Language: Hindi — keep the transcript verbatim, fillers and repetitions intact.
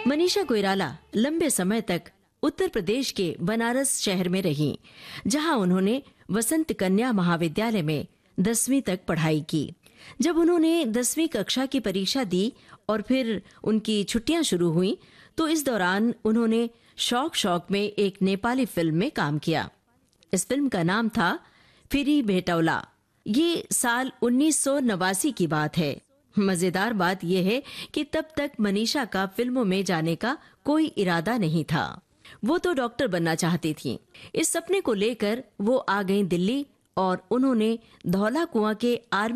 मनीषा कोइराला लंबे समय तक उत्तर प्रदेश के बनारस शहर में रहीं, जहां उन्होंने वसंत कन्या महाविद्यालय में दसवीं तक पढ़ाई की। जब उन्होंने दसवीं कक्षा की परीक्षा दी और फिर उनकी छुट्टियां शुरू हुई, तो इस दौरान उन्होंने शौक शौक में एक नेपाली फिल्म में काम किया। इस फिल्म का नाम था फिरी भेटौला। ये साल उन्नीस सौ नवासी की बात है। मजेदार बात यह है कि तब तक मनीषा का फिल्मों में जाने का कोई इरादा नहीं था। वो तो डॉक्टर बनना चाहती थीं। इस सपने को लेकर वो आ गईं दिल्ली और उन्होंने धौला कुआं के आर्मी